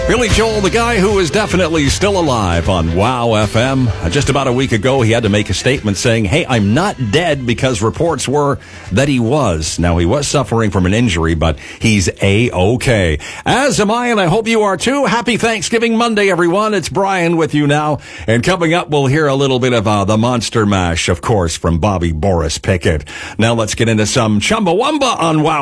Billy Joel, the guy who is definitely still alive on WOW FM. Just about a week ago, he had to make a statement saying, hey, I'm not dead, because reports were that he was. Now, he was suffering from an injury, but he's A-OK. As am I, and I hope you are too. Happy Thanksgiving Monday, everyone. It's Brian with you now. And coming up, we'll hear a little bit of the Monster Mash, of course, from Bobby Boris Pickett. Now, let's get into some Chumbawamba on WOW.